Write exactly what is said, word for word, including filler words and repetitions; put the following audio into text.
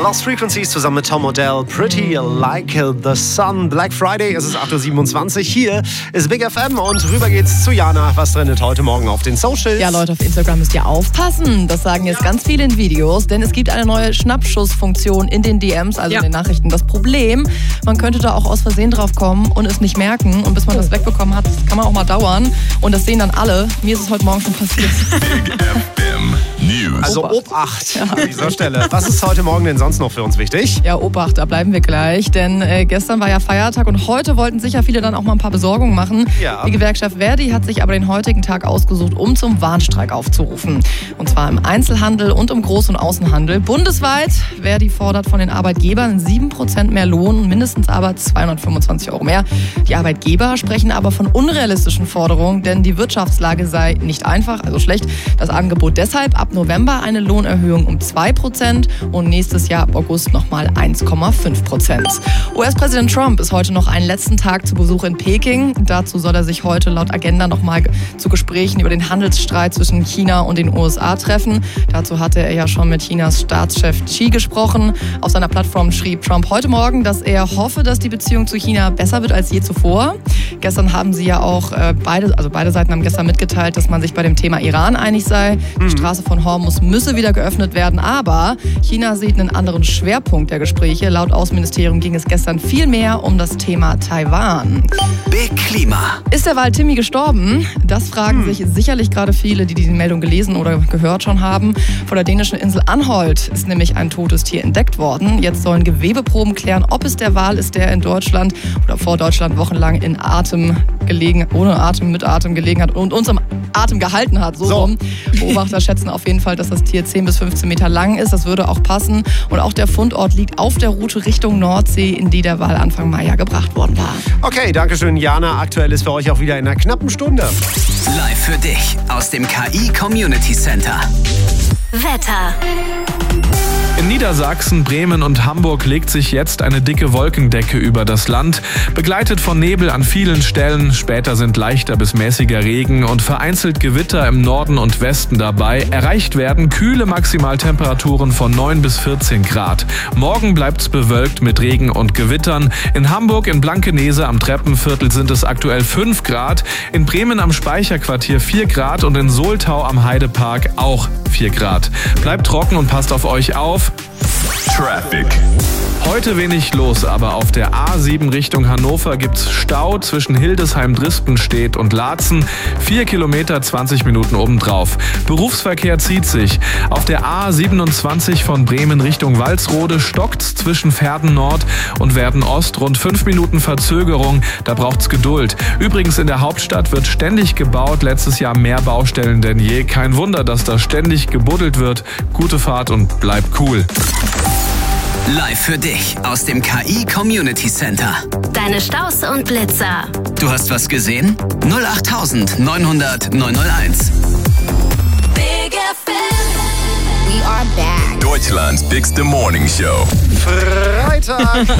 Lost Frequencies zusammen mit Tom Odell, Pretty Like the Sun. Black Friday, es ist acht Uhr siebenundzwanzig. Hier ist Big F M und rüber geht's zu Jana. Was trendet heute Morgen auf den Socials? Ja, Leute, auf Instagram müsst ihr aufpassen. Das sagen jetzt ganz viele in Videos, denn es gibt eine neue Schnappschussfunktion in den D Ms, also ja. in den Nachrichten. Das Problem, man könnte da auch aus Versehen drauf kommen und es nicht merken. Und bis man das wegbekommen hat, das kann man auch mal dauern. Und das sehen dann alle. Mir ist es heute Morgen schon passiert. Big F M News. Also Obacht ja. an dieser Stelle. Was ist heute Morgen denn sonst noch für uns wichtig? Ja, Obacht, da bleiben wir gleich. Denn äh, gestern war ja Feiertag und heute wollten sicher viele dann auch mal ein paar Besorgungen machen. Ja. Die Gewerkschaft Verdi hat sich aber den heutigen Tag ausgesucht, um zum Warnstreik aufzurufen. Und zwar im Einzelhandel und im Groß- und Außenhandel. Bundesweit, Verdi fordert von den Arbeitgebern sieben Prozent mehr Lohn, mindestens aber zweihundertfünfundzwanzig Euro mehr. Die Arbeitgeber sprechen aber von unrealistischen Forderungen, denn die Wirtschaftslage sei nicht einfach, also schlecht. Das Angebot deshalb ab November eine Lohnerhöhung um zwei Prozent und nächstes Jahr ab August nochmal eins Komma fünf Prozent. U S-Präsident Trump ist heute noch einen letzten Tag zu Besuch in Peking. Dazu soll er sich heute laut Agenda nochmal zu Gesprächen über den Handelsstreit zwischen China und den U S A treffen. Dazu hatte er ja schon mit Chinas Staatschef Xi gesprochen. Auf seiner Plattform schrieb Trump heute Morgen, dass er hoffe, dass die Beziehung zu China besser wird als je zuvor. Gestern haben sie ja auch äh, beide, also beide Seiten haben gestern mitgeteilt, dass man sich bei dem Thema Iran einig sei. Die Straße von Hormuz müsse wieder geöffnet werden, aber China sieht einen anderen Schwerpunkt der Gespräche. Laut Außenministerium ging es gestern viel mehr um das Thema Taiwan. Big Klima. Ist der Wal Timmy gestorben? Das fragen hm. sich sicherlich gerade viele, die die Meldung gelesen oder gehört schon haben. Vor der dänischen Insel Anholt ist nämlich ein totes Tier entdeckt worden. Jetzt sollen Gewebeproben klären, ob es der Wal ist, der in Deutschland oder vor Deutschland wochenlang in Atem gelegen, ohne Atem, mit Atem gelegen hat und uns im Atem gehalten hat. So, so. rum. Beobachter schätzen auf jeden Fall, dass das Tier zehn bis fünfzehn Meter lang ist. Das würde auch passen. Und auch der Fundort liegt auf der Route Richtung Nordsee, in die der Wal Anfang Mai ja gebracht worden war. Okay, danke schön, Jana. Aktuell ist für euch auch wieder in einer knappen Stunde. Live für dich aus dem K I Community Center. Wetter. In Niedersachsen, Bremen und Hamburg legt sich jetzt eine dicke Wolkendecke über das Land, begleitet von Nebel an vielen Stellen. Später sind leichter bis mäßiger Regen und vereinzelt Gewitter im Norden und Westen dabei. Erreicht werden kühle Maximaltemperaturen von neun bis vierzehn Grad. Morgen bleibt's bewölkt mit Regen und Gewittern. In Hamburg in Blankenese am Treppenviertel sind es aktuell fünf Grad, in Bremen am Speicherquartier vier Grad und in Soltau am Heidepark auch vier Grad. Bleibt trocken und passt auf euch auf. Traffic. Heute wenig los, aber auf der A sieben Richtung Hannover gibt's Stau zwischen Hildesheim-Drispenstedt und Laatzen. Vier Kilometer, zwanzig Minuten obendrauf. Berufsverkehr zieht sich. Auf der A siebenundzwanzig von Bremen Richtung Walsrode stockt's zwischen Verden Nord und Verden Ost. Rund fünf Minuten Verzögerung, da braucht's Geduld. Übrigens in der Hauptstadt wird ständig gebaut. Letztes Jahr mehr Baustellen denn je. Kein Wunder, dass da ständig gebuddelt wird. Gute Fahrt und bleibt cool. Live für dich aus dem K I Community Center. Deine Staus und Blitzer. Du hast was gesehen? null acht neunhundert neunhunderteins. Big F M. We are back. Deutschland's bigste Morning Show. Freitag.